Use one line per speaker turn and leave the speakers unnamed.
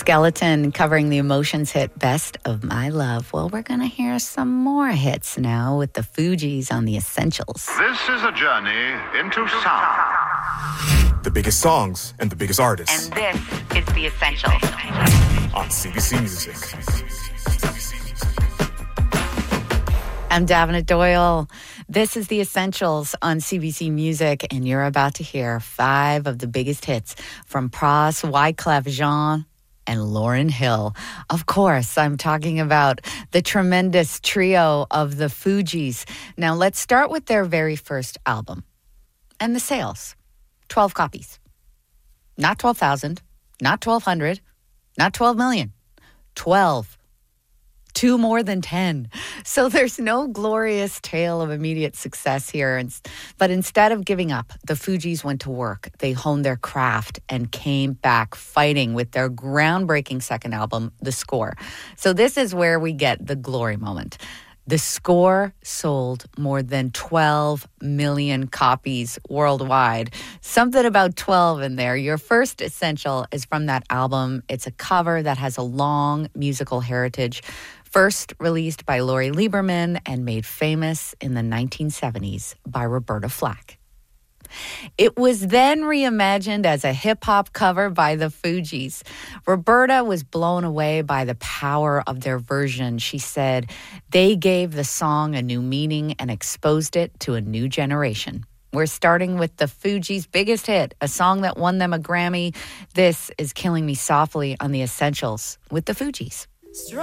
Skeleton covering the Emotions hit Best of My Love. Well, we're going to hear some more hits now with the Fugees on The Essentials.
This is a journey into sound.
The biggest songs and the biggest artists.
And this is The Essentials
on CBC Music.
I'm Davina Doyle. This is The Essentials on CBC Music, and you're about to hear 5 of the biggest hits from Pras, Wyclef Jean, and Lauryn Hill. Of course, I'm talking about the tremendous trio of the Fugees. Now, let's start with their very first album and the sales. 12 copies. Not 12,000, not 1,200, not 12 million. 12. 2 more than 10. So there's no glorious tale of immediate success here. But instead of giving up, the Fugees went to work. They honed their craft and came back fighting with their groundbreaking second album, The Score. So this is where we get the glory moment. The Score sold more than 12 million copies worldwide. Something about 12 in there. Your first essential is from that album. It's a cover that has a long musical heritage. First released by Laurie Lieberman and made famous in the 1970s by Roberta Flack. It was then reimagined as a hip-hop cover by the Fugees. Roberta was blown away by the power of their version. She said, they gave the song a new meaning and exposed it to a new generation. We're starting with the Fugees' biggest hit, a song that won them a Grammy. This is Killing Me Softly on The Essentials with the Fugees.